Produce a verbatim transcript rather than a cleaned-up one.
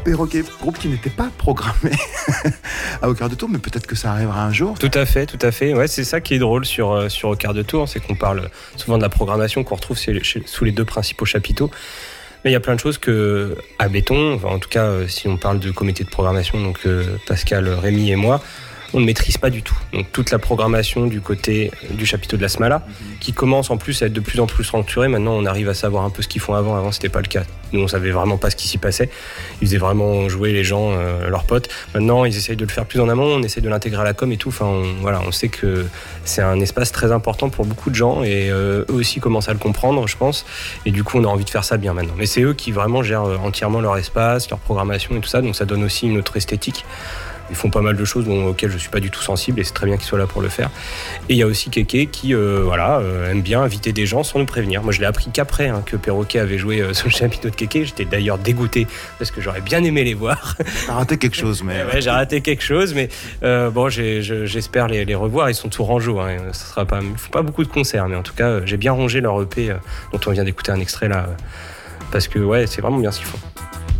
Perroquet, groupe qui n'était pas programmé à Au Quart de Tour, mais peut-être que ça arrivera un jour. Tout à fait, tout à fait. Ouais, c'est ça qui est drôle sur, sur Au Quart de Tour, c'est qu'on parle souvent de la programmation qu'on retrouve chez, chez, sous les deux principaux chapiteaux. Mais il y a plein de choses que, à Béton, enfin, en tout cas, si on parle de comité de programmation, donc euh, Pascal, Rémi et moi, on ne maîtrise pas du tout. Donc toute la programmation du côté du chapiteau de la Smala, mmh. qui commence en plus à être de plus en plus structurée. Maintenant, on arrive à savoir un peu ce qu'ils font avant. Avant, c'était pas le cas. Nous, on savait vraiment pas ce qui s'y passait. Ils faisaient vraiment jouer les gens, euh, leurs potes. Maintenant, ils essayent de le faire plus en amont. On essaie de l'intégrer à la com et tout. Enfin, on, voilà, on sait que c'est un espace très important pour beaucoup de gens et euh, eux aussi commencent à le comprendre, je pense. Et du coup, on a envie de faire ça bien maintenant. Mais c'est eux qui vraiment gèrent entièrement leur espace, leur programmation et tout ça. Donc, ça donne aussi une autre esthétique. Ils font pas mal de choses bon, auxquelles je suis pas du tout sensible et c'est très bien qu'ils soient là pour le faire. Et il y a aussi Kéké qui euh, voilà, euh, aime bien inviter des gens sans nous prévenir. Moi je l'ai appris qu'après hein, que Perroquet avait joué euh, sur le chapiteau de Kéké. J'étais d'ailleurs dégoûté parce que j'aurais bien aimé les voir. T'as raté quelque chose, mais... ouais, j'ai raté quelque chose, mais euh, bon, j'ai, je, j'espère les, les revoir. Ils sont tourangeaux. Hein. Ça sera pas, ils font pas beaucoup de concerts, mais en tout cas, j'ai bien rongé leur E P euh, dont on vient d'écouter un extrait là. Euh, parce que ouais, c'est vraiment bien ce qu'ils font.